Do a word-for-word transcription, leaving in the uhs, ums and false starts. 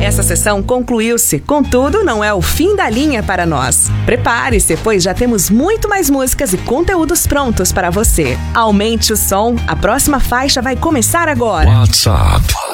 Essa sessão concluiu-se, contudo, não é o fim da linha para nós. Prepare-se, pois já temos muito mais músicas e conteúdos prontos para você. Aumente o som, a próxima faixa vai começar agora. WhatsApp